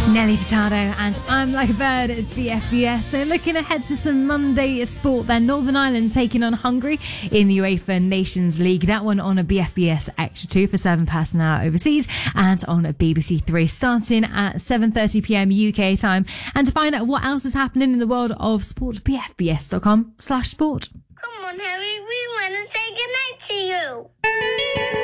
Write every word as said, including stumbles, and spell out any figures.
Nelly Furtado and I'm Like a Bird as B F B S. So looking ahead to some Monday sport then. Northern Ireland taking on Hungary in the UEFA Nations League. That one on a B F B S Extra two for seven past an hour overseas and on a B B C Three starting at seven thirty p m U K time. And to find out what else is happening in the world of sport, b f b s dot com slash sport. Come on, Harry, we want to say goodnight to you.